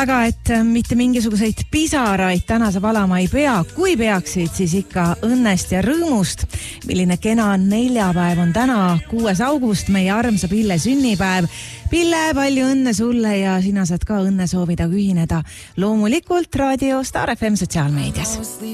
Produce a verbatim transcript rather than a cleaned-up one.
aga et mitte mingisuguseid pisaraid täna sa valama ei pea, kui peaksid, siis ikka õnnest ja rõõmust. Milline kena neljapäev on täna, kuues august, meie armsa Pille sünnipäev. Pille, palju õnne sulle ja sina saad ka õnne soovida ühineda loomulikult Raadio Star F M sotsiaalmeedias.